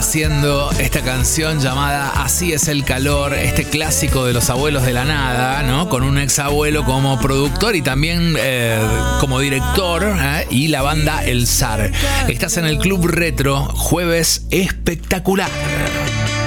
haciendo esta canción llamada Así es el calor, este clásico de los abuelos de la nada, ¿no? Con un ex abuelo como productor y también como director, y la banda El Zar. Estás en el Club Retro, jueves espectacular.